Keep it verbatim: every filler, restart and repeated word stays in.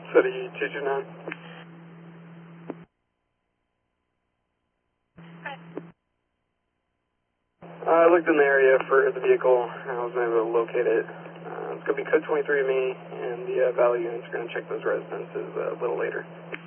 City two two nine. Uh, I looked in the area for the vehicle. I wasn't able to locate it. Uh, it's going to be code twenty-three of me, and the uh, value unit's going to check those residences uh, a little later.